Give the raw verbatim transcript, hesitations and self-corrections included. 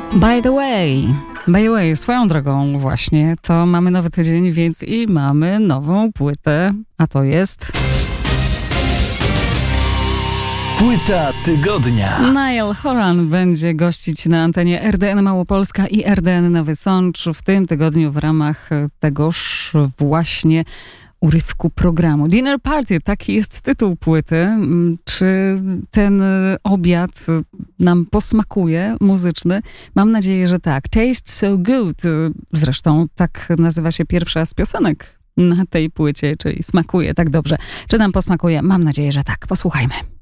By the way, by the way, swoją drogą właśnie, to mamy nowy tydzień, więc i mamy nową płytę, a to jest... Płyta tygodnia. Niall Horan będzie gościć na antenie R D N Małopolska i R D N Nowy Sącz w tym tygodniu w ramach tegoż właśnie urywku programu. Dinner Party, taki jest tytuł płyty. Czy ten obiad nam posmakuje muzyczny? Mam nadzieję, że tak. Taste So Good. Zresztą tak nazywa się pierwsza z piosenek na tej płycie, czyli smakuje tak dobrze. Czy nam posmakuje? Mam nadzieję, że tak. Posłuchajmy.